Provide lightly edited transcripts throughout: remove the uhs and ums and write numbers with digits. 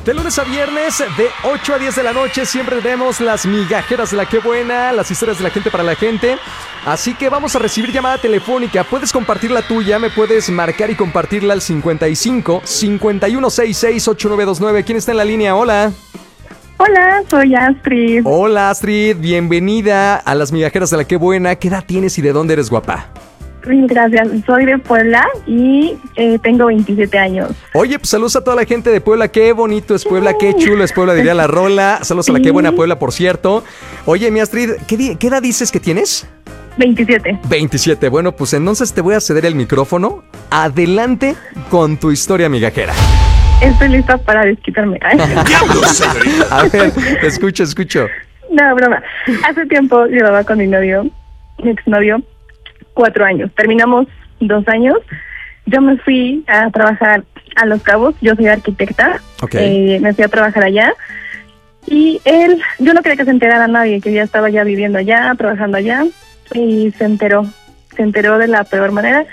De lunes a viernes, de 8 a 10 de la noche, siempre tenemos las migajeras de la que buena, las historias de la gente para la gente. Así que vamos a recibir llamada telefónica. Puedes compartir la tuya, me puedes marcar y compartirla al 55 5166 8929. ¿Quién está en la línea? Hola. Hola, soy Astrid. Hola Astrid, bienvenida a las migajeras de la que buena. ¿Qué edad tienes y de dónde eres, guapa? Gracias, soy de Puebla y tengo 27 años. Oye, pues saludos a toda la gente de Puebla. Qué bonito es Puebla, qué chulo es Puebla, diría la rola. Saludos a la que buena Puebla, por cierto. Oye, mi Astrid, ¿qué edad dices que tienes? 27. 27, bueno, pues entonces te voy a ceder el micrófono. Adelante con tu historia migajera. Estoy lista para desquitarme. A ver, escucho. No, broma. Hace tiempo llevaba con mi exnovio, 4 años. Terminamos 2 años. Yo me fui a trabajar a Los Cabos. Yo soy arquitecta. Okay. Me fui a trabajar allá. Y yo no quería que se enterara nadie, que ya estaba ya viviendo allá, trabajando allá. Y se enteró de la peor manera.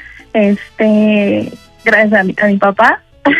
Gracias a mi papá.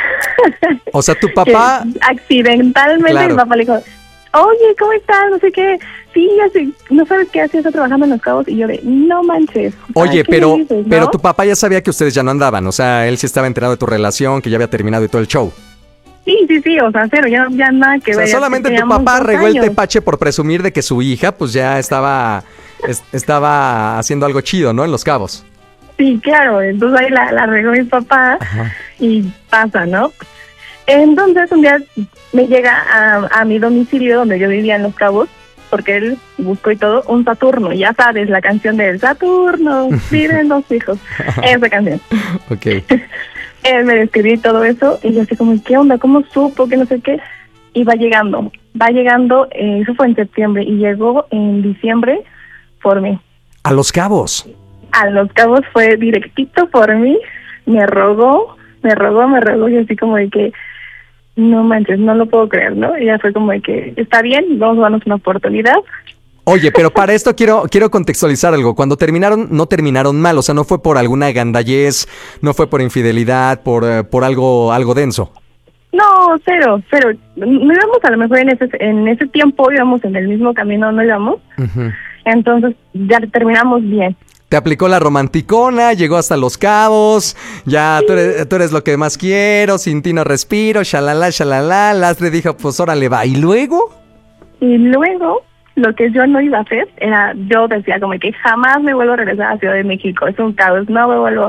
O sea, tu papá... accidentalmente, claro. Mi papá le dijo, oye, ¿cómo estás? No sé qué. Sí, no sabes qué hacía, está trabajando en Los Cabos. Y yo de, no manches. Oye, pero dices, ¿no? tu papá ya sabía que ustedes ya no andaban. O sea, él sí estaba enterado de tu relación, que ya había terminado y todo el show. Sí, o sea, cero, ya nada que O sea, ver. solamente tu papá regó el tepache por presumir de que su hija, pues ya estaba haciendo algo chido, ¿no? En Los Cabos. Sí, claro, entonces ahí la regó mi papá. Ajá. Y pasa, ¿no? Entonces un día me llega a mi domicilio donde yo vivía en Los Cabos, porque él buscó y todo, un Saturno, ya sabes, la canción del Saturno, viven 2 hijos, esa canción. Ok. Él me describió todo eso, y yo así como, ¿qué onda? ¿Cómo supo? Que no sé qué. Y va llegando, eso fue en septiembre, y llegó en diciembre por mí. ¿A Los Cabos? A Los Cabos fue directito por mí, me rogó, y así como de que, no manches, no lo puedo creer, ¿no? Y ya fue como de que, está bien, vamos a darnos una oportunidad. Oye, pero para esto quiero contextualizar algo. Cuando terminaron, no terminaron mal, o sea, no fue por alguna gandallez, no fue por infidelidad, por algo denso. No, cero. No íbamos, a lo mejor en ese tiempo íbamos en el mismo camino, no íbamos. Uh-huh. Entonces ya terminamos bien. Te aplicó la romanticona, llegó hasta Los Cabos, ya sí. tú eres lo que más quiero, sin ti no respiro, shalala, Astrid dijo, pues órale va, ¿y luego? Y luego, lo que yo no iba a hacer era, yo decía como que jamás me vuelvo a regresar a Ciudad de México, es un caos, no me vuelvo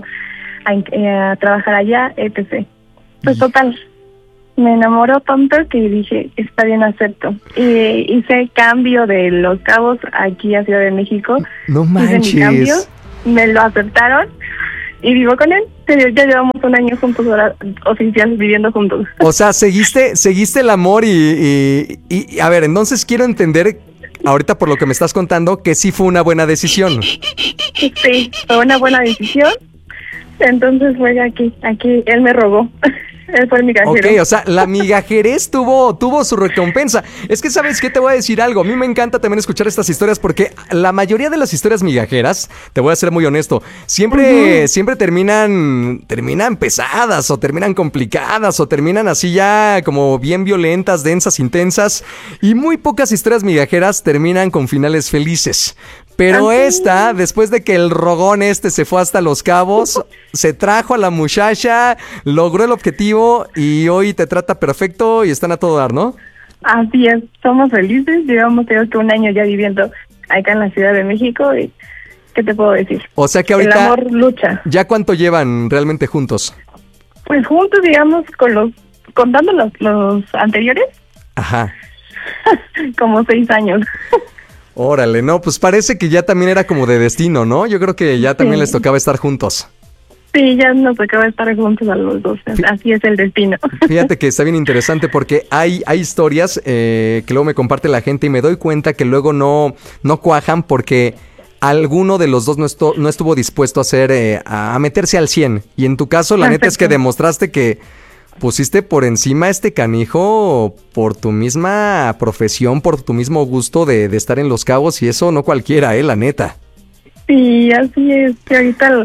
a trabajar allá, etc. Pues total, me enamoró tanto que dije, está bien, acepto. Y hice el cambio de Los Cabos aquí a Ciudad de México. No manches. Hice mi cambio, me lo aceptaron y vivo con él. Ya llevamos 1 año juntos, ahora oficial, viviendo juntos. O sea, seguiste el amor y a ver, entonces quiero entender, ahorita por lo que me estás contando, que sí fue una buena decisión. Sí, fue una buena decisión. Entonces fue aquí él me rogó. Él fue el migajero. Ok, o sea, la migajerez tuvo su recompensa. Es que, ¿sabes qué? Te voy a decir algo. A mí me encanta también escuchar estas historias porque la mayoría de las historias migajeras, te voy a ser muy honesto, siempre terminan pesadas o terminan complicadas o terminan así ya como bien violentas, densas, intensas, y muy pocas historias migajeras terminan con finales felices. Pero esta, después de que el rogón se fue hasta Los Cabos, se trajo a la muchacha, logró el objetivo y hoy te trata perfecto y están a todo dar, ¿no? Así es, somos felices, llevamos creo que 1 año ya viviendo acá en la Ciudad de México y ¿qué te puedo decir? O sea que ahorita... El amor lucha. ¿Ya cuánto llevan realmente juntos? Pues juntos, digamos, contando los anteriores. Ajá. Como 6 años. Órale, no, pues parece que ya también era como de destino, ¿no? Yo creo que ya también les tocaba estar juntos. Sí, ya nos tocaba estar juntos a los 2, así es el destino. Fíjate que está bien interesante porque hay historias que luego me comparte la gente y me doy cuenta que luego no cuajan porque alguno de los dos no estuvo dispuesto a meterse al 100. Y en tu caso, la neta es que demostraste que pusiste por encima a este canijo por tu misma profesión, por tu mismo gusto de estar en Los Cabos, y eso no cualquiera, la neta. Sí, así es, que ahorita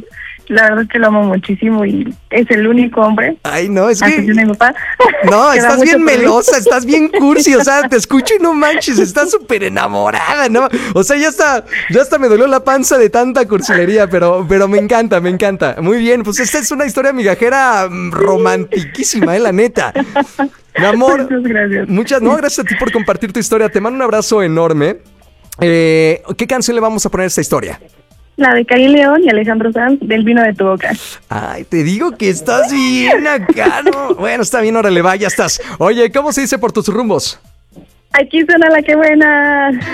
La verdad es que lo amo muchísimo y es el único hombre. Ay, no, es antes de que... mi papá. No, que da estás mucho bien por mí. melosa, estás bien cursi, o sea, te escucho y no manches, estás súper enamorada, ¿no? O sea, ya hasta me dolió la panza de tanta cursilería, pero me encanta, me encanta. Muy bien, pues esta es una historia migajera romantiquísima, la neta. Mi amor, Muchas gracias. no, gracias a ti por compartir tu historia, te mando un abrazo enorme. ¿Qué canción le vamos a poner a esta historia? La de Karim León y Alejandro Sanz, del vino de tu boca. Ay, te digo que estás bien acá, ¿no? Bueno, está bien, órale, va, ya estás. Oye, ¿cómo se dice por tus rumbos? Aquí suena la que buena.